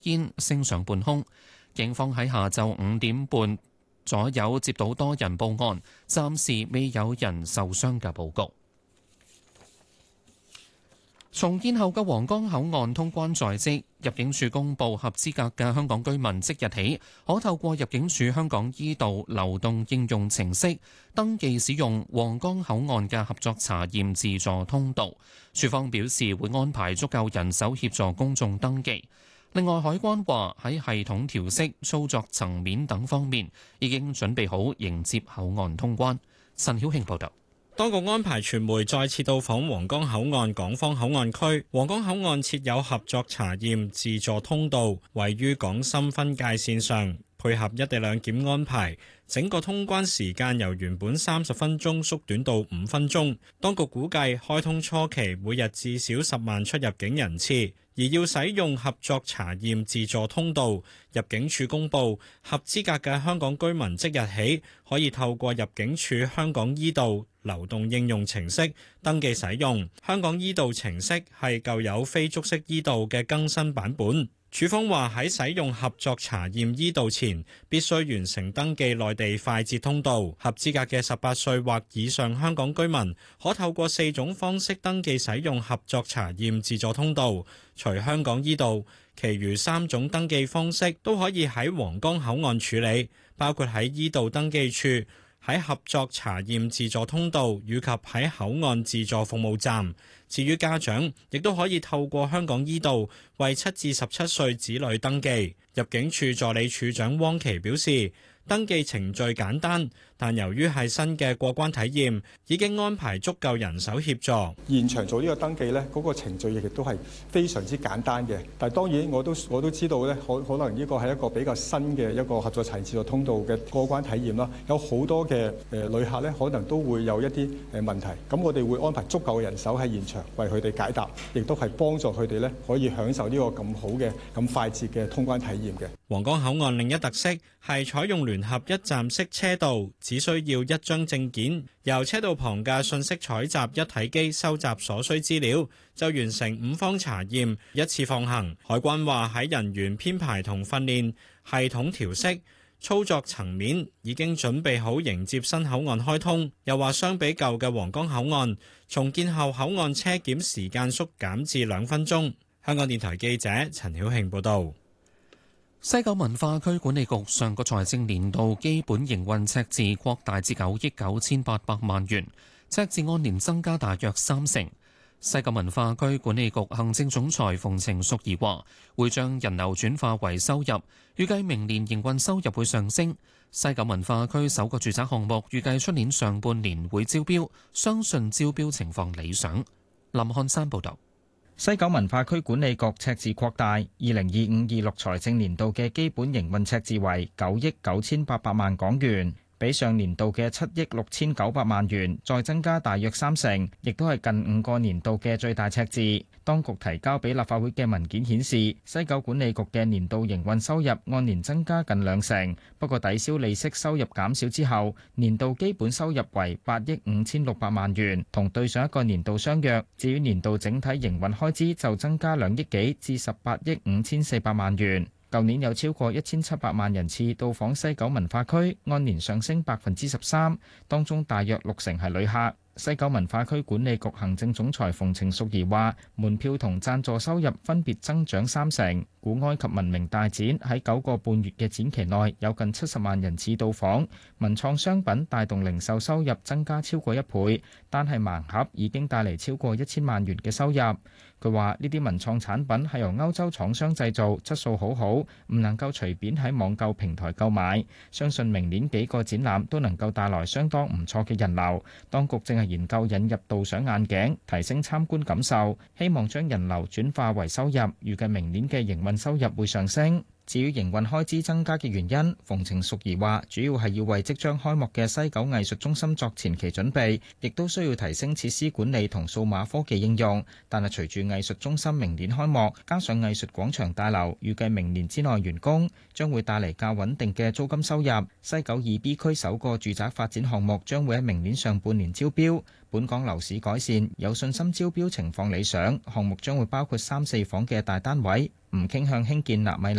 煙升上半空。警方喺下晝5點半左右接到多人報案，暫時未有人受傷嘅報告。重建後嘅皇崗口岸通關在即，入境處公布合資格嘅香港居民即日起可透過入境處香港依道流動應用程式登記使用皇崗口岸嘅合作查驗自助通道。處方表示會安排足夠人手協助公眾登記。另外，海關話喺系統調適、操作層面等方面已經準備好迎接口岸通關。陳曉慶報導。 當局安排傳媒再次到訪皇崗口岸港方口岸區。皇崗口岸設有合作查驗自助通道，位於港深分界線上，配合一地兩檢安排，整個通關時間由原本30分鐘縮短到5分鐘。當局估計開通初期每日至少10萬出入境人次。而要使用合作查驗自助通道，入境處公布合資格嘅香港居民即日起可以透過入境處香港依道流動應用程式登記使用。香港依道程式係舊有非觸式依道嘅更新版本。處方話喺使用合作查驗依道前，必須完成登記內地快捷通道。合資格嘅18歲或以上香港居民可透過4種方式登記使用合作查驗自助通道。除香港依道，其餘3種登記方式都可以喺皇崗口岸處理，包括喺依道登記處、喺合作查驗自助通道以及喺口岸自助服務站。至於家長，亦都可以透過香港依道為7至17歲子女登記。入境處助理處長汪琪表示，登記程序簡單，但由於係新嘅過關體驗，已經安排足夠人手協助。 現場做呢個登記呢，嗰個程序亦都係非常之簡單嘅。但係當然我都知道呢，可能呢個係一個比較新嘅一個合作查驗自助通道嘅過關體驗啦。有好多嘅旅客呢，可能都會有一啲問題。咁我哋會安排足夠嘅人手喺現場為佢哋解答，亦都係幫助佢哋呢可以享受呢個咁好嘅、咁快捷嘅通關體驗嘅。 皇崗口岸另一特色係採用聯合一站式車道，只需要一張證件，由車道旁嘅信息採集一體機收集所需資料，就完成5方查驗，一次放行。海關話喺人員編排同訓練、系統調適、操作層面已經準備好迎接新口岸開通。又話相比舊嘅皇崗口岸，重建後口岸車檢時間縮減至2分鐘。香港電台記者陳曉慶報導。 西九文化區管理局上個財政年度基本營運赤字擴大至9億9800萬元，赤字按年增加大約30%。西九文化區管理局行政總裁馮程淑儀話，會將人流轉化為收入，預計明年營運收入會上升。西九文化區首個住宅項目預計出年上半年會招標，相信招標情況理想。林漢山報導。 西九文化區管理局赤字擴大，2025-26財政年度嘅基本營運赤字為9億9800萬港元，比上年度嘅7億6900萬元再增加大約30%，亦都係近5個年度嘅最大赤字。當局提交俾立法會嘅文件顯示，西九管理局嘅年度營運收入按年增加近20%，不過抵消利息收入減少之後，年度基本收入為8億5600萬元，同對上一個年度相若。至於年度整體營運開支就增加2億幾至18億5400萬元。舊年有超過1700萬人次到訪西九文化區，按年上升13%，當中大約60%係旅客。西九文化區管理局行政總裁馮程淑儀話，門票同贊助收入分別增長30%。古埃及文明大展喺9個半月嘅展期內有近70萬人次到訪，文創商品帶動零售收入增加超過1倍，單係盲盒已經帶嚟超過1000萬元嘅收入。佢話呢啲文創產品係由歐洲廠商製造，質素好好，唔能夠隨便喺網購平台購買。相信明年幾個展覽都能夠帶來相當唔錯嘅人流。當局正係研究引入導賞眼鏡，提升參觀感受，希望將人流轉化為收入。預計明年嘅營運收入會上升。至於營運開支增加嘅原因，馮程淑儀話主要係要為即將開幕嘅西九藝術中心作前期準備，亦都需要提升設施管理同數碼科技應用。但係隨住藝術中心明年開幕，加上藝術廣場大樓預計明年之內完工，將會帶嚟較穩定嘅租金收入。西九2B區首個住宅發展項目將會喺明年上半年招標， 本港樓市改善，有信心招標情況理想，項目將會包括3、4房嘅大單位，唔傾向興建納米樓。